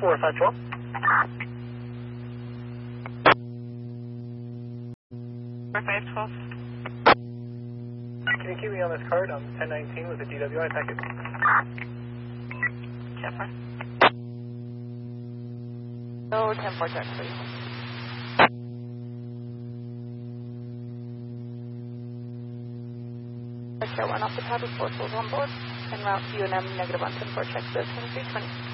4512. Can you keep me on this card? I'm 1019 with a DWI packet. Jennifer. Oh, 10-4 check, please. Let's get one off the top of 4 tools on board. En route to UNM, negative on 10-4 check, 2320.